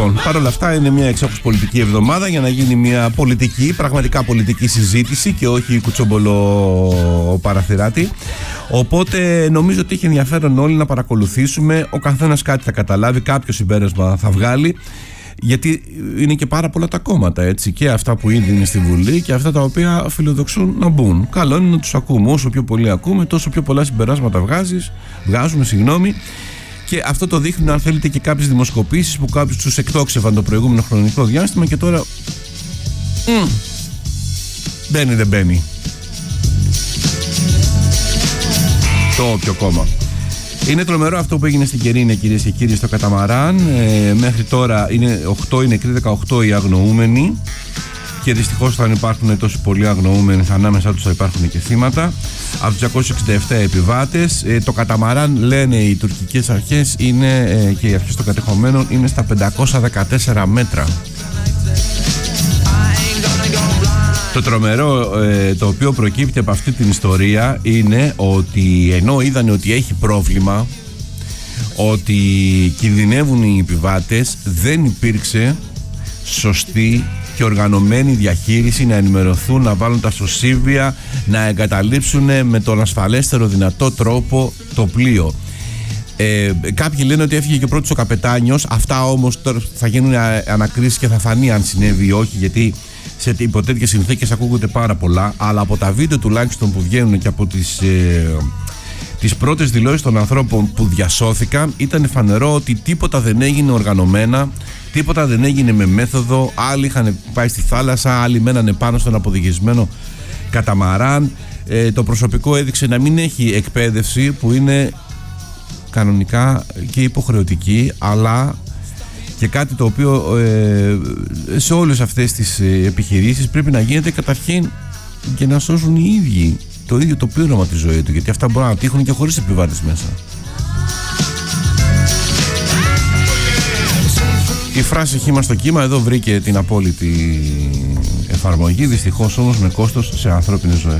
Λοιπόν, παρόλα αυτά είναι μια εξόχως πολιτική εβδομάδα για να γίνει μια πολιτική, πραγματικά πολιτική συζήτηση και όχι κουτσομπολό παραθυράτη. Οπότε νομίζω ότι έχει ενδιαφέρον όλοι να παρακολουθήσουμε. Ο καθένας κάτι θα καταλάβει, κάποιο συμπέρασμα θα βγάλει. Γιατί είναι και πάρα πολλά τα κόμματα, έτσι, και αυτά που ήδη είναι στη Βουλή και αυτά τα οποία φιλοδοξούν να μπουν. Καλό είναι να τους ακούμε. Όσο πιο πολύ ακούμε, τόσο πιο πολλά συμπεράσματα βγάζουμε. Και αυτό το δείχνουν, αν θέλετε, και κάποιες δημοσκοπήσεις που κάποιους τους εκτόξευαν το προηγούμενο χρονικό διάστημα και τώρα μπαίνει δεν μπαίνει το όποιο κόμμα. Είναι τρομερό αυτό που έγινε στην Κερίνια, κυρίες και κύριοι, στο καταμαράν. Μέχρι τώρα είναι 8 οι νεκροί, 18 οι αγνοούμενοι. Και δυστυχώς θα υπάρχουν τόσοι πολλοί αγνοούμενοι, ανάμεσά τους θα υπάρχουν και θύματα. Από τους 267 επιβάτες, το καταμαράν, λένε οι τουρκικές αρχές, είναι, και οι αρχές των κατεχομένων, είναι στα 514 μέτρα. Το τρομερό το οποίο προκύπτει από αυτή την ιστορία είναι ότι ενώ είδανε ότι έχει πρόβλημα, ότι κινδυνεύουν οι επιβάτες, δεν υπήρξε σωστή και οργανωμένη διαχείριση, να ενημερωθούν, να βάλουν τα σωσίβια, να εγκαταλείψουν με τον ασφαλέστερο δυνατό τρόπο το πλοίο. Κάποιοι λένε ότι έφυγε και πρώτος ο καπετάνιος. Αυτά όμως τώρα θα γίνουν ανακρίσεις και θα φανεί αν συνέβη ή όχι, γιατί σε υπό τέτοιες συνθήκες ακούγονται πάρα πολλά. Αλλά από τα βίντεο τουλάχιστον που βγαίνουν και από τις πρώτες δηλώσεις των ανθρώπων που διασώθηκαν, ήταν φανερό ότι τίποτα δεν έγινε οργανωμένα, τίποτα δεν έγινε με μέθοδο. Άλλοι είχαν πάει στη θάλασσα, άλλοι μένανε πάνω στον αποδιγισμένο καταμαράν. Το προσωπικό έδειξε να μην έχει εκπαίδευση, που είναι κανονικά και υποχρεωτική, αλλά και κάτι το οποίο σε όλες αυτές τις επιχειρήσεις πρέπει να γίνεται καταρχήν και να σώσουν οι ίδιοι το ίδιο το πλήρωμα τη ζωή του, γιατί αυτά μπορούν να τύχουν και χωρίς επιβάτες μέσα. Η φράση «χύμα στο κύμα» εδώ βρήκε την απόλυτη εφαρμογή, δυστυχώς όμως με κόστος σε ανθρώπινες ζωές.